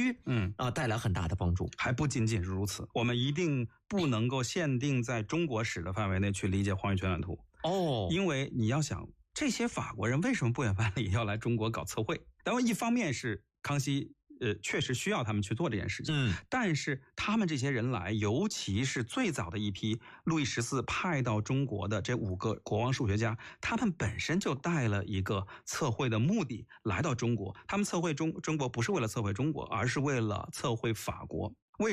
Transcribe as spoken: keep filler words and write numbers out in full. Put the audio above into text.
区， 嗯啊、呃，带来很大的帮助。 还不仅仅是如此，我们一定不能够限定在中国史的范围内去理解黄玉全览图哦， 因为你要想，这些法国人为什么不远万里要来中国搞测绘？当然，一方面是康熙。呃，确实需要他们去做这件事情， 嗯， 但是他们这些人来，尤其是最早的一批路易十四派到中国的这五个国王数学家，他们本身就带了一个测绘的目的来到中国。他们测绘中中国不是为了测绘中国，而是为了测绘法国。